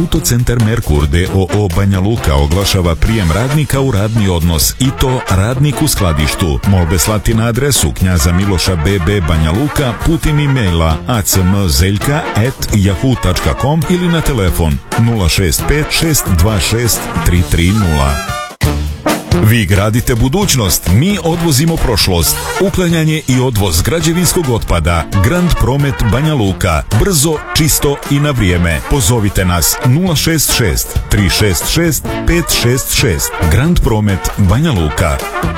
Autocentar Merkur d.o.o. Banja Luka oglašava prijem radnika u radni odnos i to radnik u skladištu. Molbe slati na adresu Knjaza Miloša BB Banja Luka putem e-maila acmzeljka@yahoo.com ili na telefon 065 626 330. Vi gradite budućnost, mi odvozimo prošlost. Uklanjanje i odvoz građevinskog otpada. Grand Promet Banja Luka. Brzo, čisto i na vrijeme. Pozovite nas 066 366 566. Grand Promet Banja Luka.